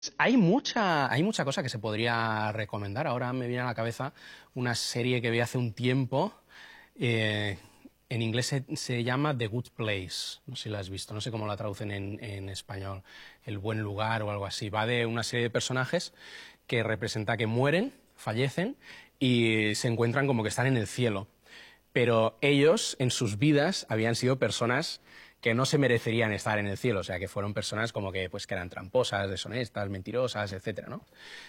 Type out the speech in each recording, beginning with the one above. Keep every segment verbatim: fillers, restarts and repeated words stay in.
Hay mucha, hay mucha cosa que se podría recomendar. Ahora me viene a la cabeza una serie que vi hace un tiempo. eh, en inglés se, se llama The Good Place. No sé si la has visto, no sé cómo la traducen en, en español. El buen lugar o algo así. Va de una serie de personajes que representa que mueren, fallecen y se encuentran como que están en el cielo. Pero ellos, en sus vidas, habían sido personas que no se merecerían estar en el cielo, o sea, que fueron personas como que, pues, que eran tramposas, deshonestas, mentirosas, etcétera, ¿no?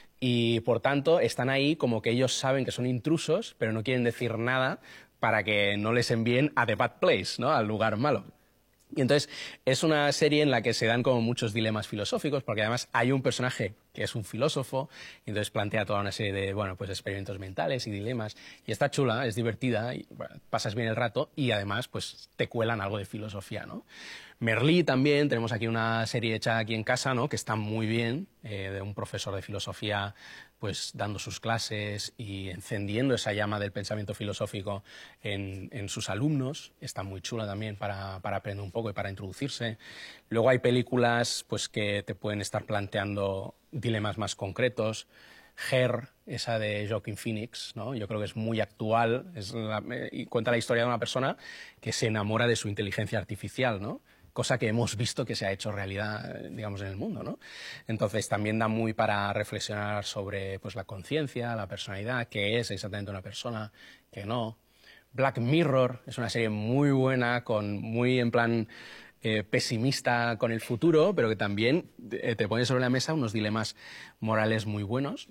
Y, por tanto, están ahí como que ellos saben que son intrusos, pero no quieren decir nada para que no les envíen a The Bad Place, ¿no?, al lugar malo. Y entonces es una serie en la que se dan como muchos dilemas filosóficos, porque además hay un personaje que es un filósofo, y entonces plantea toda una serie de, bueno, pues experimentos mentales y dilemas, y está chula, es divertida, y, bueno, pasas bien el rato, y además pues te cuelan algo de filosofía, ¿no? Merlí también, tenemos aquí una serie hecha aquí en casa, ¿no?, que está muy bien, eh, de un profesor de filosofía pues dando sus clases y encendiendo esa llama del pensamiento filosófico en, en sus alumnos. Está muy chula también para, para aprender un poco y para introducirse. Luego hay películas pues, que te pueden estar planteando dilemas más concretos. Her, esa de Joaquin Phoenix, ¿no? Yo creo que es muy actual, es la, y cuenta la historia de una persona que se enamora de su inteligencia artificial, ¿no?, cosa que hemos visto que se ha hecho realidad, digamos, en el mundo, ¿no? Entonces también da muy para reflexionar sobre pues, la conciencia, la personalidad, qué es exactamente una persona, qué no. Black Mirror es una serie muy buena, con muy en plan eh, pesimista con el futuro, pero que también eh, te pone sobre la mesa unos dilemas morales muy buenos.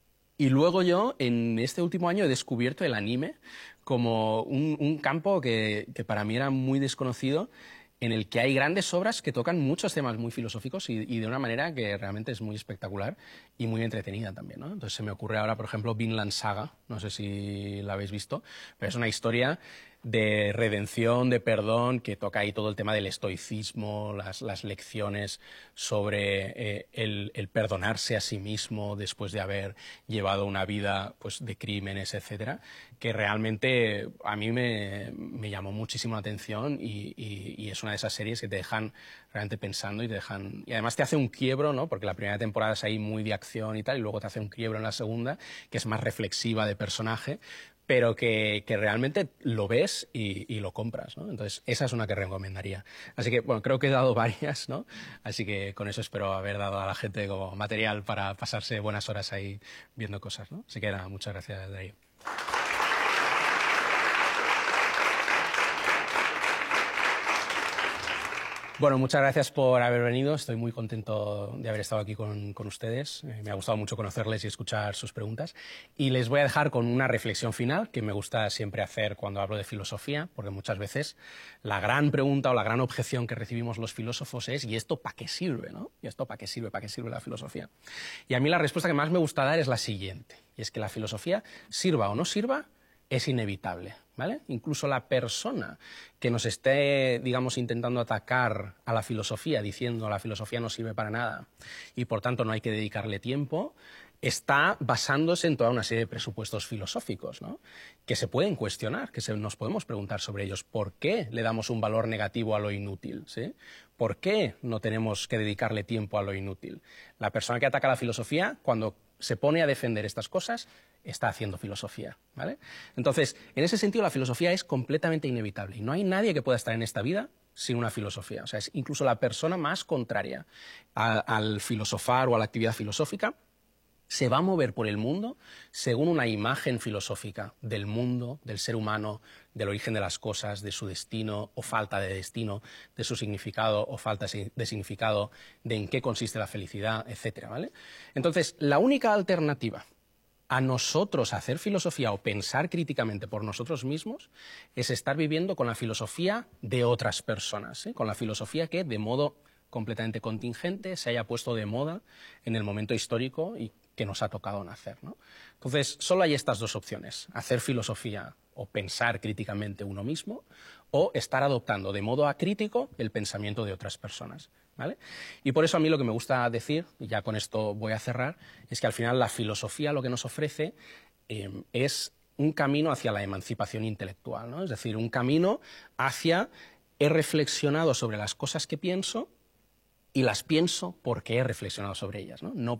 Y luego yo, en este último año, he descubierto el anime como un, un campo que, que para mí era muy desconocido, en el que hay grandes obras que tocan muchos temas muy filosóficos y, y de una manera que realmente es muy espectacular y muy entretenida también, ¿no? Entonces se me ocurre ahora, por ejemplo, Vinland Saga, no sé si la habéis visto, pero es una historia de redención, de perdón, que toca ahí todo el tema del estoicismo, las, las lecciones sobre eh, el, el perdonarse a sí mismo después de haber llevado una vida pues, de crímenes, etcétera, que realmente a mí me, me llamó muchísimo la atención y, y, y es una de esas series que te dejan realmente pensando y te dejan... Y además te hace un quiebro, ¿no?, porque la primera temporada es ahí muy de acción y tal, y luego te hace un quiebro en la segunda, que es más reflexiva de personaje, pero que, que realmente lo ves y, y lo compras, ¿no? Entonces, esa es una que recomendaría. Así que, bueno, creo que he dado varias, ¿no? Así que con eso espero haber dado a la gente como material para pasarse buenas horas ahí viendo cosas, ¿no? Así que nada, muchas gracias, Darío. Bueno, muchas gracias por haber venido. Estoy muy contento de haber estado aquí con, con ustedes. Eh, me ha gustado mucho conocerles y escuchar sus preguntas. Y les voy a dejar con una reflexión final que me gusta siempre hacer cuando hablo de filosofía, porque muchas veces la gran pregunta o la gran objeción que recibimos los filósofos es ¿y esto para qué sirve, no? ¿Y esto para qué sirve? ¿Para qué sirve la filosofía? Y a mí la respuesta que más me gusta dar es la siguiente. Y es que la filosofía, sirva o no sirva, es inevitable, ¿vale? Incluso la persona que nos esté, digamos, intentando atacar a la filosofía, diciendo la filosofía no sirve para nada y por tanto no hay que dedicarle tiempo, está basándose en toda una serie de presupuestos filosóficos, ¿no?, que se pueden cuestionar, que se, nos podemos preguntar sobre ellos. ¿Por qué le damos un valor negativo a lo inútil? ¿Sí? ¿Por qué no tenemos que dedicarle tiempo a lo inútil? La persona que ataca a la filosofía, cuando se pone a defender estas cosas, está haciendo filosofía, ¿vale? Entonces, en ese sentido, la filosofía es completamente inevitable y no hay nadie que pueda estar en esta vida sin una filosofía. O sea, es incluso la persona más contraria a, al filosofar o a la actividad filosófica se va a mover por el mundo según una imagen filosófica del mundo, del ser humano, del origen de las cosas, de su destino o falta de destino, de su significado o falta de significado, de en qué consiste la felicidad, etcétera, ¿vale? Entonces, la única alternativa a nosotros hacer filosofía o pensar críticamente por nosotros mismos es estar viviendo con la filosofía de otras personas, ¿eh? Con la filosofía que, de modo completamente contingente, se haya puesto de moda en el momento histórico y que nos ha tocado nacer, ¿no? Entonces, solo hay estas dos opciones: hacer filosofía o pensar críticamente uno mismo, o estar adoptando de modo acrítico el pensamiento de otras personas, ¿vale? Y por eso a mí lo que me gusta decir, y ya con esto voy a cerrar, es que al final la filosofía lo que nos ofrece eh, es un camino hacia la emancipación intelectual, ¿no? Es decir, un camino hacia he reflexionado sobre las cosas que pienso y las pienso porque he reflexionado sobre ellas, ¿no? No